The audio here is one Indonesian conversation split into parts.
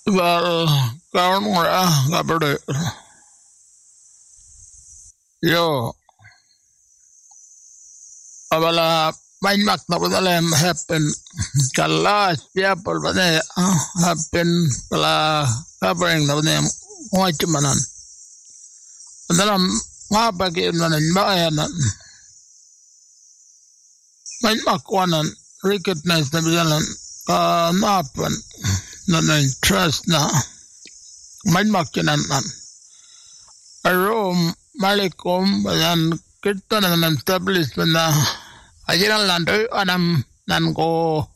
Well, kawan ora kabeh. Yo, abala main mak na dalam happen. Kalas people bane happen pala covering na bane macam manan. Dalam ngapa ke nanan bayanan. Main mak wanan recognize na bisalan ka napan nanan trust na main mak kinan nan. Arom malikum dan kita nanan establishment na ajaran lantai anam nan ko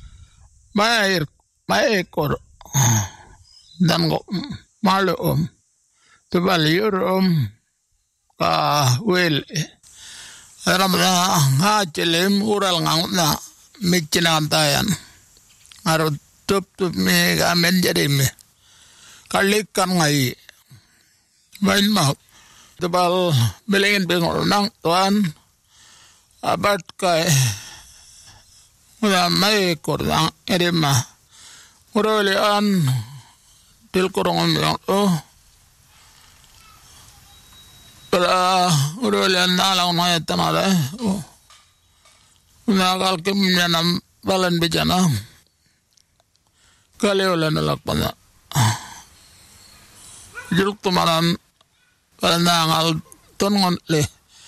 maekor dan ko malum tu baliurum ka wel aram na hajelem ural ngang na mikina antayan aro tup me gamen jadi me kalikan ngai main mak tu bal belengin bengor nang tuan abat kai mula mai korang erema urolean til korong oh para urolean nalang na tanala oh nagal kem yanam balan bijana kaleolan lakpana juluk tumaran paranangal tongon le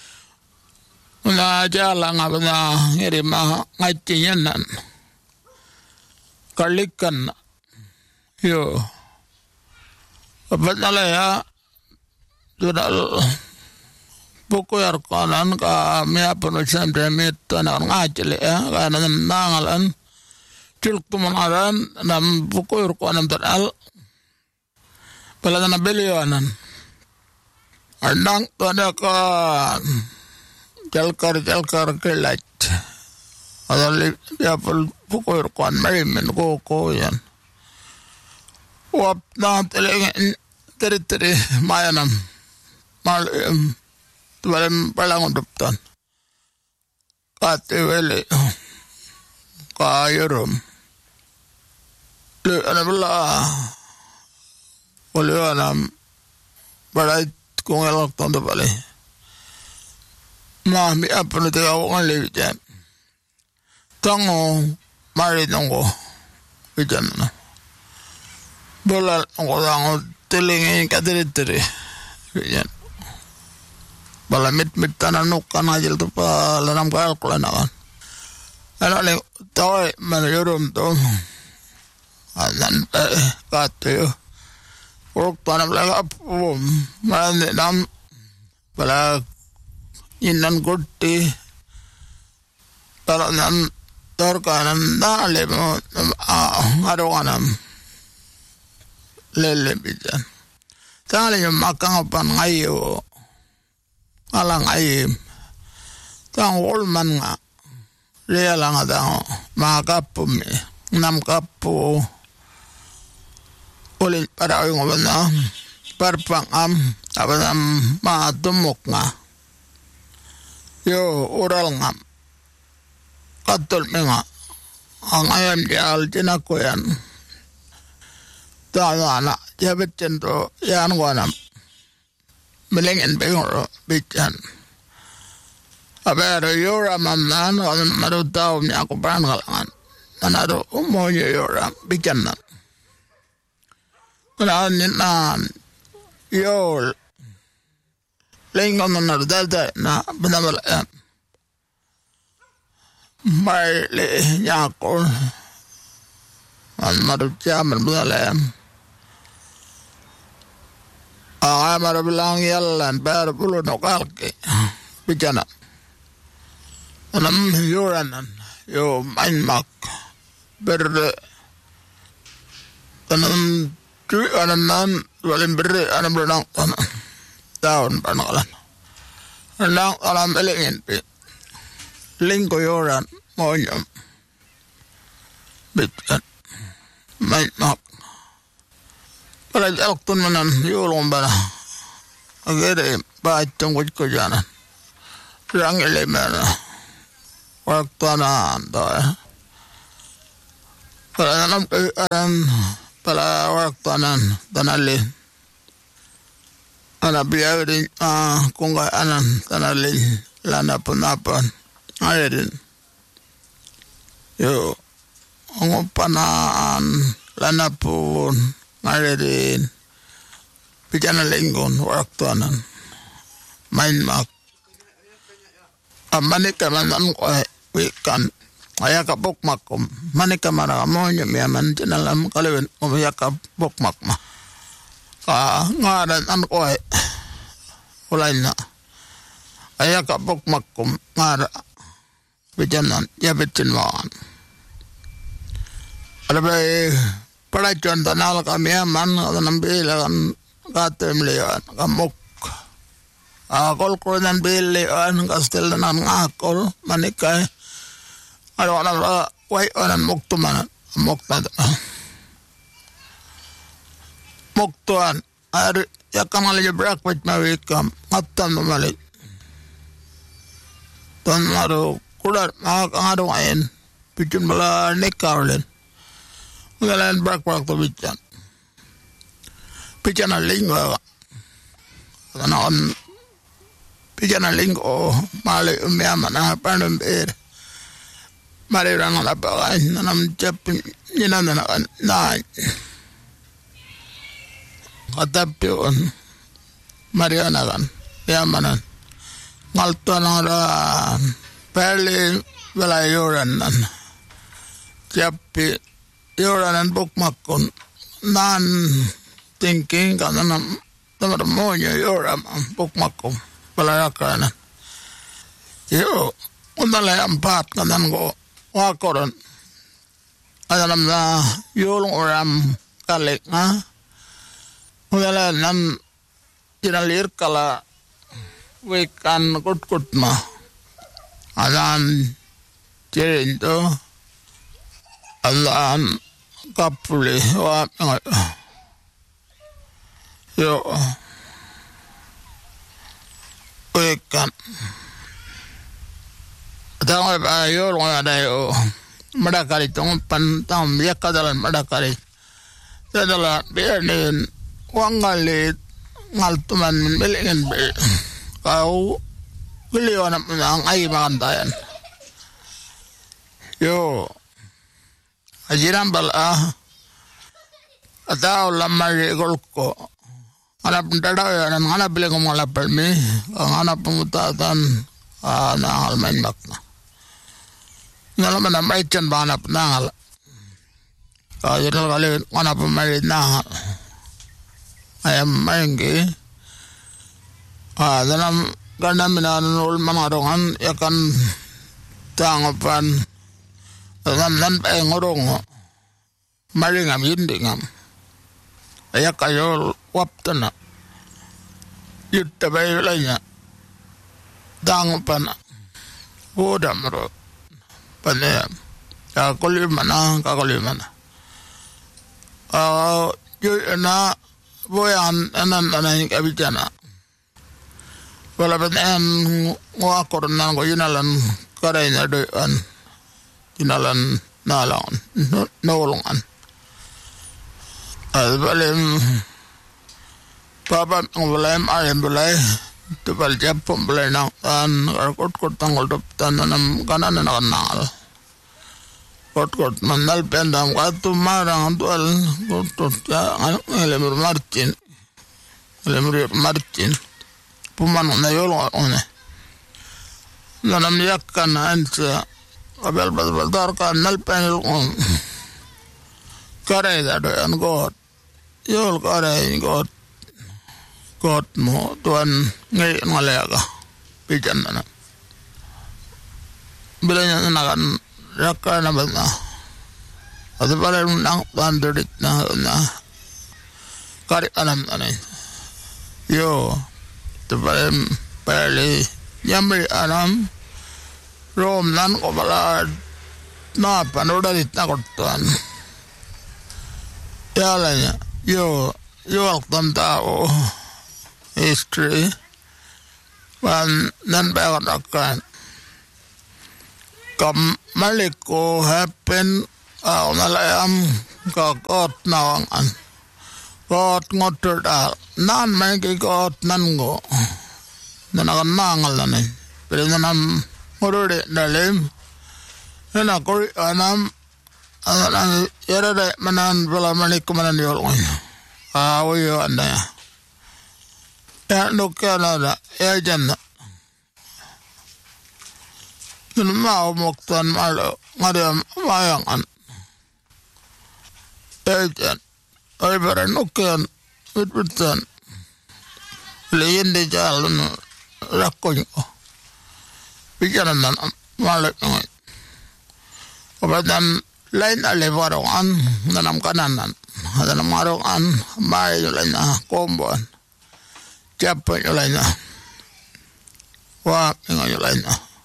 na jala nga na erema ngatinyan nan kalikan yo apat ya tudal poko yar kanan ka mea pano sempre meta na ngajile ya kana nangalan ciluk tumaran nam poko yar kanan tudal pala na belionan andang tada ka jalkar kelat adali people pukul kuan men ko yan wap na teri mayanam mal tualem palang duptan katewele kayurum le anabla oleanam balai kung elok tondo bale Mami apa nanti awak ngalih jam, tango mari nonggo, jam na, bola nonggo tango telingi kaderi, jam, bola mit tanan nukan aja tu pa lanam kal kelanakan, anak le tahu mana yorum tu, anan kata yo, orang tanam lagi apa, mana nam bola inan gutti pero nan torkanan dale mo aroganam lele bijan tale yung makangapan ngayo alang ayim tang wolman nga reala nga tang makapu me nam kapu ulit para yung na parpangam apanam matumok nga yo oral ngam katul menga ang ayam dial tinakoyan tana jabet cento yan wanam melengin bengor bican abero yora mamnan maru tau ni aku pan kalangan manado umonya yora bican nan nan yo lengon na dalda na benamal mai le nyakol an maru jaman benalam maru bilang yalan bar bulu nokalke bijana anam yoranan yo main mak ber anam tu ananan walim ber anam renang tahun panalan lang alam elengin pi lingko yoran monyam bitan main mak para jalktun manan yulong bana agere baitong ko jana rang elemana waktu na ando para alam pala waktanan tanalin. Ana biyarin kunga anan tanalin lana punapan ayrin. Yo ngopanaan lana pun ayrin. Pijana linggon waktanan. Main mak. Amanika manan ko wikan. Aya ka bokmak ko. Manika mara mo nya miaman tinalam kalewen o ya ka bokmak ma. Ngaran an ko ulay na. Aya ka bokmak ko ngara. Bijanan ya bitin maan. Alabay para chon tanal ka miaman kanang bilan katem leyan kamok. Akol ko nan bilan kastel nan ngakol manikay. Ano na way onan moktuman moktan. Moktuan ar yakam alje breakfast mawikam attan malik. Ton maro kular ado ayen pitun bala nekarlen. Ngalan breakfast to bitan. Pitana lingwa. Kanon pitana linggo male umyamana panum ber. Mari orang lapangan nanam cepin nina nakan naik. Kata pion mari anakan yamanan ngaltuan orang peli belayoran nan cepi yoranan bukmakon nan thinking kan nanam tempat monya yoram bukmakon belayakan. Yo undalai empat kanan go. Wakoron adalam na yulong oram kalik na udala nan tinalir kala wekan kut ma adan tirinto adan kapuli wa yo wekan Tawag ayo lang ada yo madakari tong pantam ya kadalan madakari sadala benin wangalit ngaltuman belingen be kau beliau nang ay makantayan yo ajiran bala atau lamari golko anak pentada dan anak beli ngomong permi anak pemutatan nangal main makna naman na may tiyan ba hanap nangal. Kaya ito kali hanap may nangal. Ayam mainggi. Dalam karena minanul mangarongan yakan tangapan nan pa ngorong. Maringam yindingam. Ayak kayo wapta na. Yutta bayo lang niya. Tangapan. Udam ro. Panayam kakulimana yun na boyan anan kabitana wala panayan ngakor na ko yunalan karay na doyan yunalan nalangan naulungan balim papa ang balayam ayam balay tupal japom balay nang kot tangol tan nanam kanan na kanal kot mandal pendam katu marang tual kot ya lemur martin puman na yolo one nanam yakkan ansa abel bal kan nal penel on kare da do an got yol kare got mo tuan ngay ngalaga pijan na bilanya nakan raka na bana ado para nang bandit na kari anam anay yo to pali yamri anam rom nan ko bala na panoda dit na kortuan yalanya yo tam tao history nan bakatakan kam maliko happen malayam kakot nawangan kot ngotor nan may kikot nan go nanakan nangal nanin pero nanam ngorode dalim nana kori anam anan yarade manan bala manik manan yolong awiyo anda ya nukana ya janna mau moktan malo ngadam mayangan ejan ay para nukan betul leyen de jalan rakon bicara nan malo obadan lain ale warongan nanam kananan ada marongan mai lain kombon capek lain wa ngai lain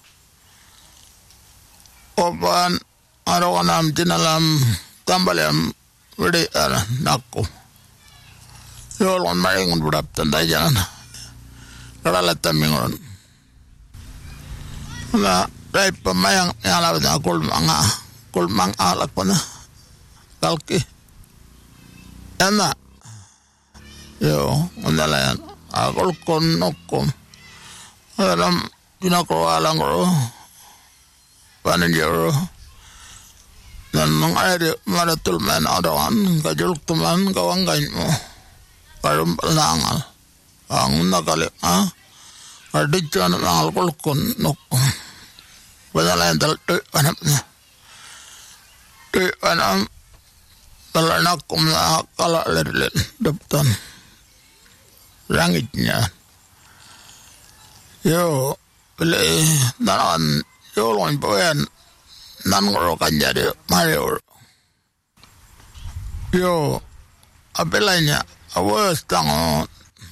oban aroganam tinalam tambalam wede ara nakko yolon maringun budap tanda jalan rala tamingon na rai pamayang ala na kulmang alak pana kalki ana yo ondalayan akol kon nokkom alam dinako alang ro Panenjero dan mengalir maratul man adoan kajuluk teman kawang kain mo karum langal ang nakali adik jangan langal kulkun nok padahal entar anam anam kalau nak kalau ler daptan langitnya yo beli dalam yolong poen nan ngoro kanjade mayor yo apelanya awas tango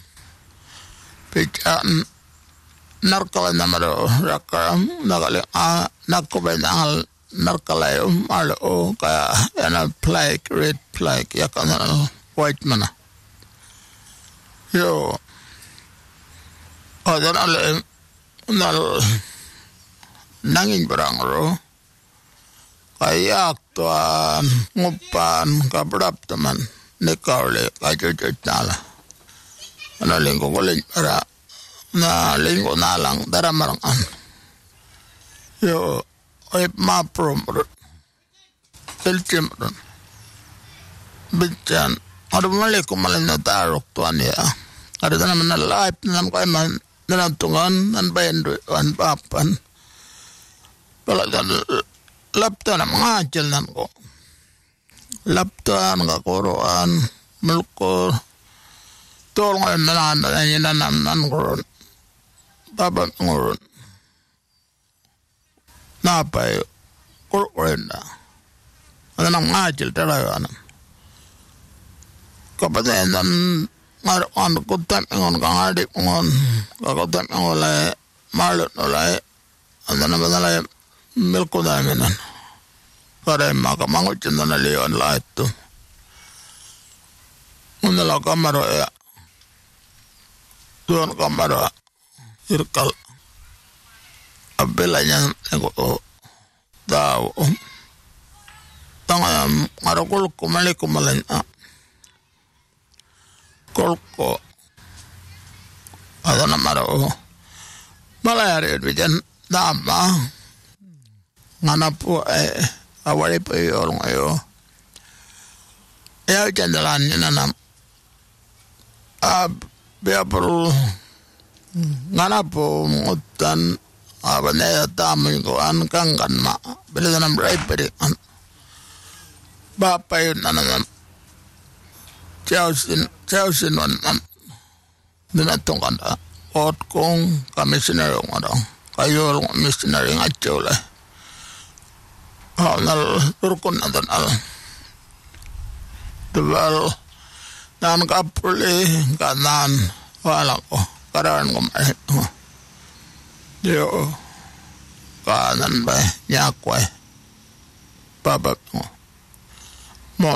pican narkala namaro rakam nakale nakobenal narkala malo ka ana plague red plague yakana white mana yo adan ale nal nanging barang ro kayak tuan ngupan kabrap teman nekale kajujuj nala ana lingko goleng para na lingko nalang dara marangan yo oi maprom telcem bican ada malikum malina tarok tuan ya ada tanam na live nan kai man nan tungan nan bayan an papan kalau dan laptan mengajal nan ko laptan ka koroan melko tolong nan nan koron babat ngoron napai koron na nan mengajal terawan kapatid nan ngaron kutam ngon kangadik ngon kakutam ngolay malot olay nan badalay melko daminan kare maka mangut cendana leon la itu undala kamaro ya tuan kamaro irkal abelanya ego tahu tangan ngarakul kumalik kumalanya kolko ada namaro malayari bijan dama nganapu awali pa yolong ayo ya jandalan nanam biar perlu nganapu ngutan abane tamu ko an kangkan ma beli nanam rai peri an bapak nanam Chelsea wan dinatong kanda ot kong kamisiner ngorong kayo missionary ngachola nal turkun nadan al tebal nan kapuli kanan wala ko karan ko yo kanan ba nyakwa babak mo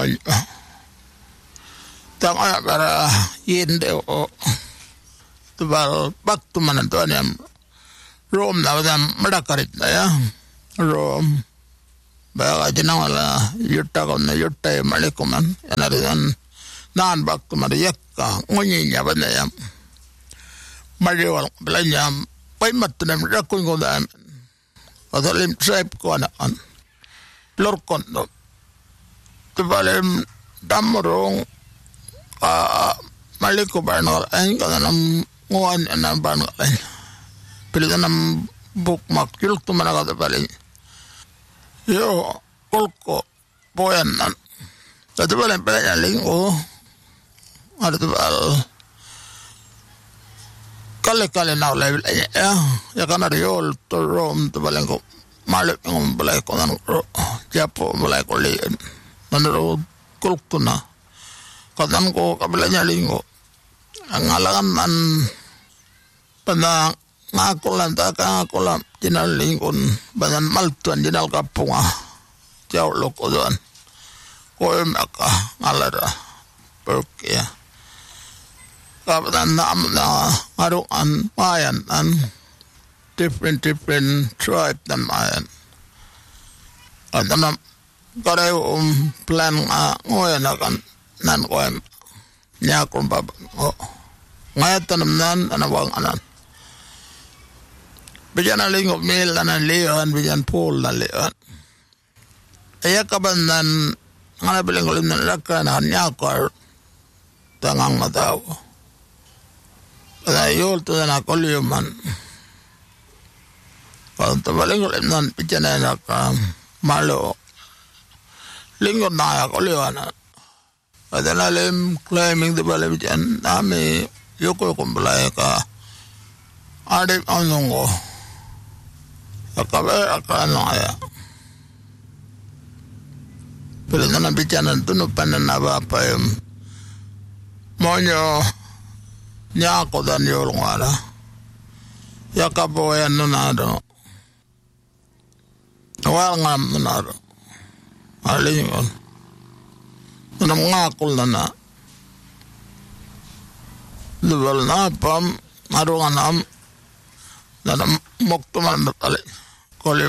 tanga para yende o tebal baktu manan to anyam rom na dam madakarit na ya rom Baga jinawala yutta konna yutta malikuman yanaridan nan baktu mari yakka ngunyinya banayam mariwal belanyam paimatnam rakun godam adalim tribe ko anan lorkon no tubalem damrong maliku banal ay kanam nguan na banal ay pilitanam bukmak yultu managata balay yo kolko poyanan tatu balay palayaling ada tu bal kale na level ya kana riol to rom tu balay ko malip ng balay ko nan japo balay ko lian nanaro kolko na katan ko kabilanya lingo ang alangan man pada ngakulan ngakulan jinal lingon banan maltuan jinal kapunga jauh loko doan koe maka ngalara perkia kapan nam na ngaruan mayan an different tribe dan mayan anam kare plan ngoyan akan nan koe nyakon bab ngayatan nan anawang anan bijan alingop mil na leon bijan pol na leon aya kabandan ngana bilang ulim na laka na nyakar tangang mataw kaya yul to na kolyuman kalau tabaling ulim na bijan na malo lingkod na ya kolyuman ada lalim claiming the balay bijan nami yoko kumbalay ka adip anongo akabe akano aya pero na bichanan tuno panan na ba pa monyo nya ko dan yo ngara yakabo yan no nado wal ngam nado alingon nang ngakol na luwal na pam arungan am na mokto man batali kolim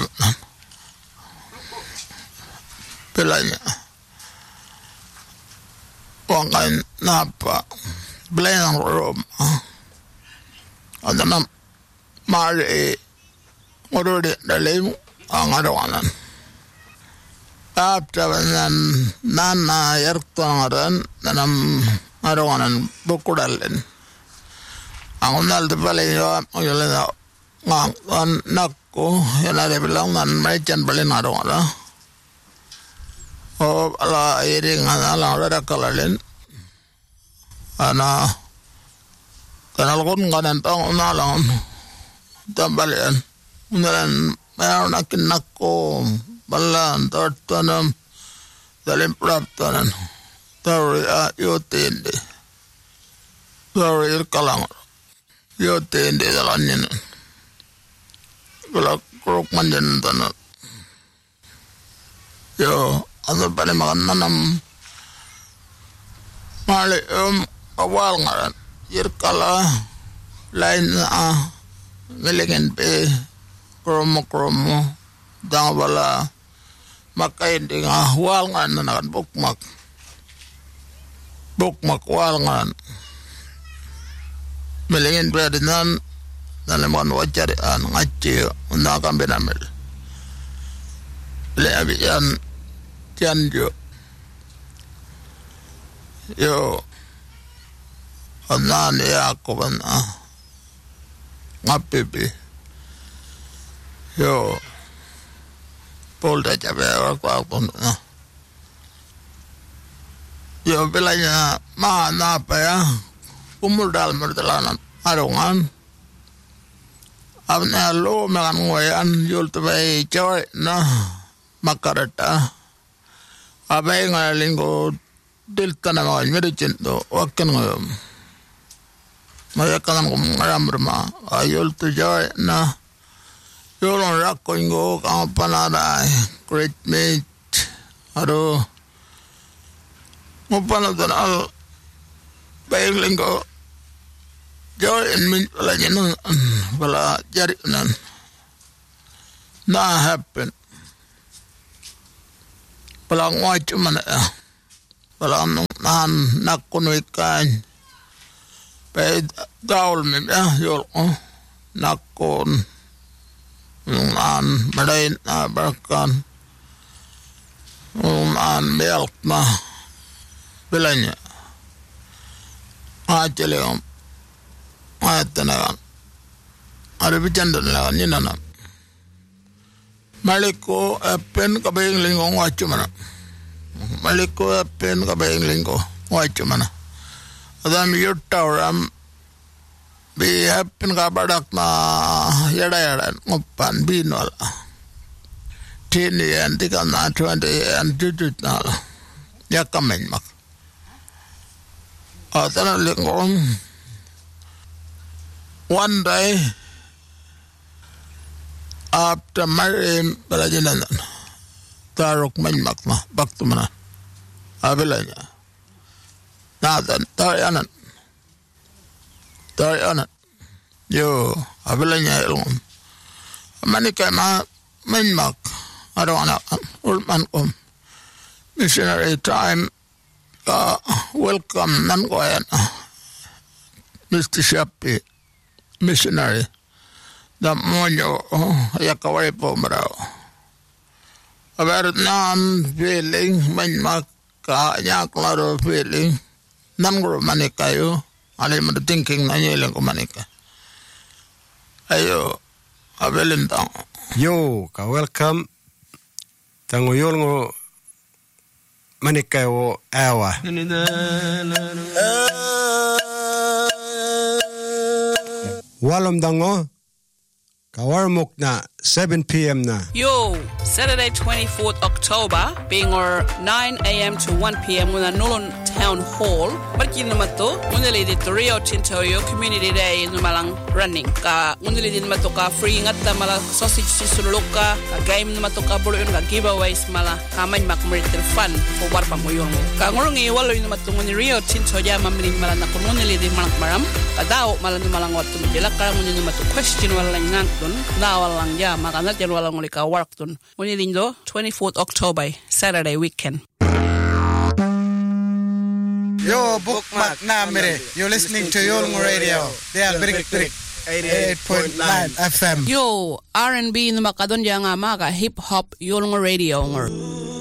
pelanya wangan napa belayang rom adana mari ngorode dalim angadonan aptavan nana yartangaran nanam adonan bukudalen angonal de balayo yolena ngan nakko yana de bilang nan machan balen adona o ala iring ala ora kalalen ana kanal kon nganan tong nalang tambalen unaran mayroon akin nakko balan tartanam dalim praptanan tawri yotende tawri kalang yotende dalanyan kalau kuruk manjan tanah yo ada pada makan nanam mali awal ngaran kala lain ngeligen pe kromo dang bala makain ding awal ngaran nakan bukmak wal ngaran melingen pe dinan nalaman wajar ngaji unakan benamel le abian janjo yo anan ya ko ban ngapepe yo polda jabe ko yo belanya mana apa ya umur dalam bertelanan arungan abna lo makan ngoyan yul tubai coy na makarata abai ngalingo delta na mga medicine do wakan ngoyom maya kanam kum ngaram berma ayul tu coy na yulon rakko ingo kang panada great mate ado ngupanatan al baik linggo joy in min wala jenon wala jari nan na happen palang white man palang nan nakkunuikan pe daul mi yol nakkun nan madain barkan an milk na bilanya ajeleom ayatanagan are bijandan ni nana maliko pen kabeng lingong wachumana maliko pen kabeng lingo wachumana adam yuttauram bi happen ka badak na yada ngopan binol tini and tikan na 20 and jujut na yakamen mak atana lingong one day after marrying balajinan tarok manmak na baktumana abilanya nadan tarianan yo abilanya ilum manika ma manmak adona ulman missionary time welcome nan goyan Mr. Shapi missionary the monyo yakawai po marao about nan feeling manmak ka yaklaro feeling namgro manikayo ale mo thinking na nyelang ko manika ayo abelintang yo ka welcome tanguyol ngo manikayo awa walom dango kawarmok na 7 p.m. na. Yo, Saturday 24th October, being our 9 a.m. to 1 p.m. with a Nolan Town Hall. Barkin naman to, ngunili dito Rio Tinto Community Day numalang running. Ka ngunili din naman to ka free ngat na mala sausage sisulok ka game naman to ka buloy ka giveaways mala kamay makmeritil fun for warpang mo yung mo. Ka ngurong iwaloy naman to ngunili Rio Tinto ya mamiling mala na ngunili din malang maram. Kadao mala numalang wat tumidila ka ngunili naman to question wala lang nantun. Nawal lang ya makanat yan walang uli ka work dun. Ngunili do 24th October Saturday weekend. Yo, bookmark na mere. You're listening to Yolngu Radio. They are Brick 88.9 FM. Yo, R&B na makadon yang nga maka hip hop Yolngu Radio.